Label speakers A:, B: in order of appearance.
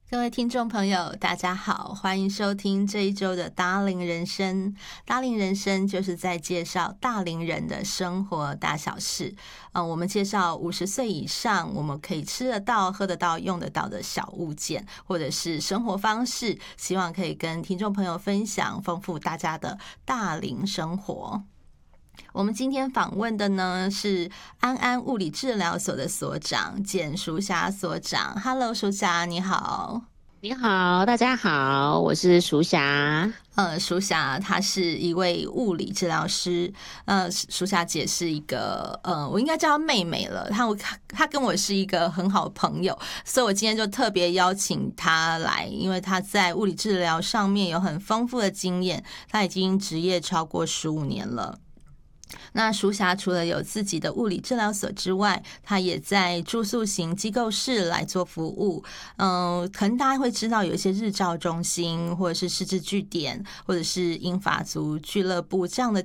A: 各位听众朋友大家好，欢迎收听这一周的大龄人生。大龄人生就是在介绍大龄人的生活大小事。我们介绍50岁以上我们可以吃得到、喝得到、用得到的小物件，或者是生活方式，希望可以跟听众朋友分享，丰富大家的大龄生活。我们今天访问的呢是安安物理治疗所的所长简淑霞所长。Hello， 淑霞你好。
B: 你好，大家好，我是淑霞。
A: 淑霞她是一位物理治疗师。淑霞姐是一个我应该叫她妹妹了。她跟我是一个很好的朋友，所以我今天就特别邀请她来，因为她在物理治疗上面有很丰富的经验，她已经职业超过15年了。那淑霞除了有自己的物理治疗所之外，她也在住宿型机构室来做服务。可能大家会知道有一些日照中心，或者是失智据点，或者是英法族俱乐部这样的